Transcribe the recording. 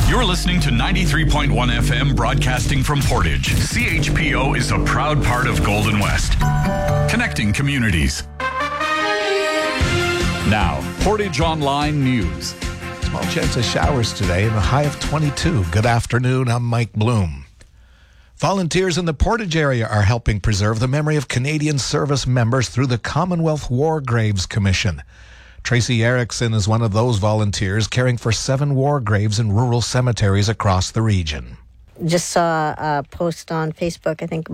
You're listening to 93.1 FM broadcasting from Portage. CHPO is a proud part of Golden West. Connecting communities. Now, Portage Online News. Small chance of showers today and a high of 22. Good afternoon, I'm Mike Bloom. Volunteers in the Portage area are helping preserve the memory of Canadian service members through the Commonwealth War Graves Commission. Tracy Erickson is one of those volunteers caring for 7 war graves in rural cemeteries across the region. Just saw a post on Facebook, I think,